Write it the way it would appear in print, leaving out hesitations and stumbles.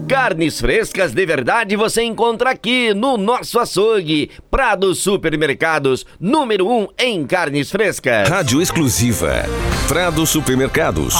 Carnes frescas de verdade você encontra aqui no nosso açougue. Prado Supermercados, número 1 em carnes frescas. Rádio exclusiva. Prado Supermercados.